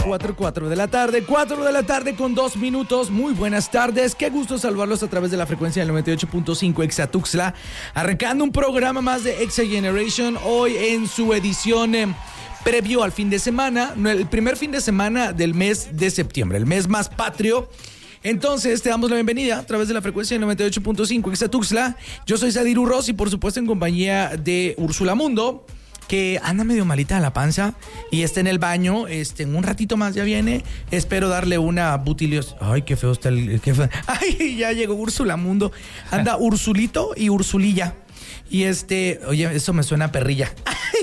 4 de la tarde, 4 de la tarde con 2 minutos. Muy buenas tardes, qué gusto saludarlos a través de la frecuencia del 98.5 Exa Tuxtla, arrancando un programa más de Exa Generation, hoy en su edición previo al fin de semana, el primer fin de semana del mes de septiembre, el mes más patrio. Entonces te damos la bienvenida a través de la frecuencia del 98.5 Exa Tuxtla. Yo soy Sadir Urroz y por supuesto en compañía de Úrsula Mundo, que anda medio malita de la panza y está en el baño, en un ratito más ya viene, espero darle una butilios. Ay, qué feo está qué feo. Ay, ya llegó Úrsula Mundo, anda Ursulito y Ursulilla, y oye, eso me suena a perrilla.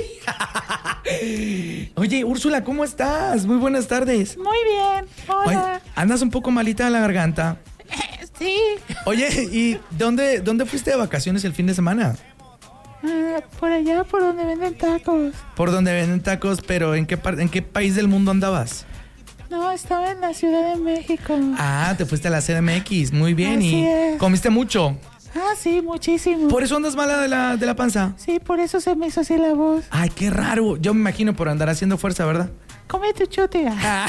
Oye, Úrsula, ¿cómo estás? Muy buenas tardes. Muy bien, hola. Oye, andas un poco malita de la garganta. Sí. Oye, ¿y dónde fuiste de vacaciones el fin de semana? Por allá, por donde venden tacos. Por donde venden tacos, pero ¿en qué país del mundo andabas? No, estaba en la Ciudad de México. Ah, te fuiste a la CDMX, muy bien. Así ¿Y es. comiste mucho? Ah, sí, muchísimo. ¿Por eso andas mala de la panza? Sí, por eso se me hizo así la voz. Ay, qué raro. Yo me imagino por andar haciendo fuerza, ¿verdad? Come tu chute.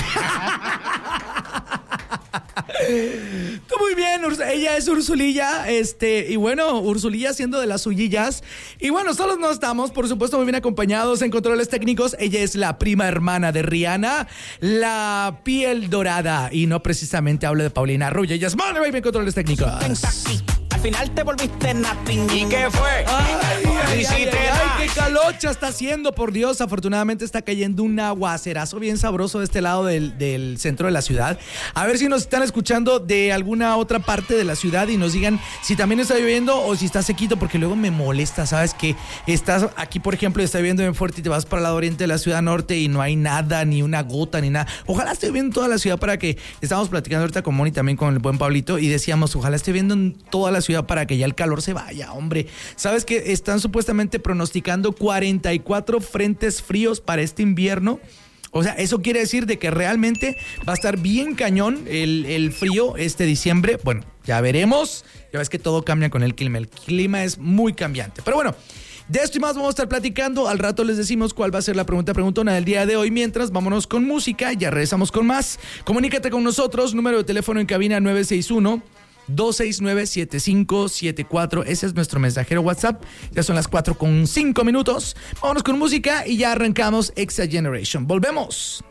Tú muy bien, ella es Ursulilla, y bueno, Ursulilla haciendo de las suyillas. Y bueno, solos no estamos, por supuesto, muy bien acompañados en controles técnicos. Ella es la prima hermana de Rihanna, la piel dorada, y no precisamente hablo de Paulina Rubio. Ella es Money Baby en controles técnicos. Al final te volviste nothing. ¿Y qué fue? Ay, qué calocha está haciendo, por Dios. Afortunadamente está cayendo un aguacerazo bien sabroso de este lado del centro de la ciudad. A ver si nos están escuchando de alguna otra parte de la ciudad y nos digan si también está lloviendo o si está sequito, porque luego me molesta, ¿sabes? Que estás aquí, por ejemplo, y está lloviendo bien fuerte y te vas para el lado oriente de la ciudad norte y no hay nada, ni una gota, ni nada. Ojalá esté viendo toda la ciudad para que... Estábamos platicando ahorita con Moni, también con el buen Pablito, y decíamos, ojalá esté viendo en toda la ciudad para que ya el calor se vaya, hombre. ¿Sabes que están supuestamente pronosticando 44 frentes fríos para este invierno? O sea, eso quiere decir de que realmente va a estar bien cañón el frío este diciembre. Bueno, ya veremos. Ya ves que todo cambia con el clima. El clima es muy cambiante. Pero bueno, de esto y más vamos a estar platicando. Al rato les decimos cuál va a ser la preguntona del día de hoy. Mientras, vámonos con música. Ya regresamos con más. Comunícate con nosotros. Número de teléfono en cabina 961-269-7574. Ese es nuestro mensajero WhatsApp. Ya son las 4:05. Vámonos con música y ya arrancamos Exa Generation. Volvemos.